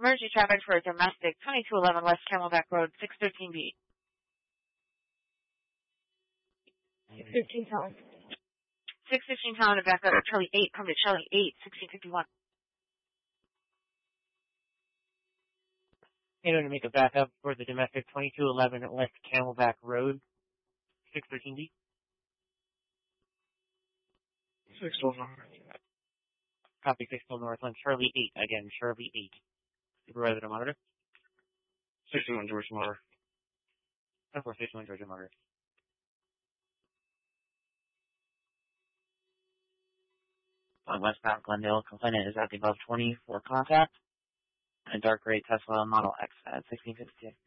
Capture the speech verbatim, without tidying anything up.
Emergency traffic for domestic, twenty-two eleven West Camelback Road, six thirteen B. six fifteen Town. six fifteen Town to back up Charlie eight, come to Charlie eight, sixteen fifty-one. And going to make a backup for the domestic twenty-two eleven West Camelback Road, six thirteen B. six twelve North. Copy six twelve North on Charlie eight, again, Charlie eight. Supervisor to monitor. sixty-one Georgia Motor. ten four sixty-one Georgia Motor. On westbound Glendale, complainant is at the above twenty for contact. And dark gray Tesla Model X at sixteen fifty-two.